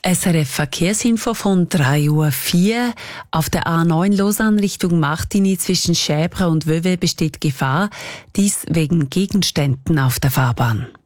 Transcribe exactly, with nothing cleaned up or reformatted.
S R F Verkehrsinfo von drei Uhr vier. Auf der A neun Lausanne Richtung Martigny zwischen Schäbre und Vevey besteht Gefahr. Dies wegen Gegenständen auf der Fahrbahn.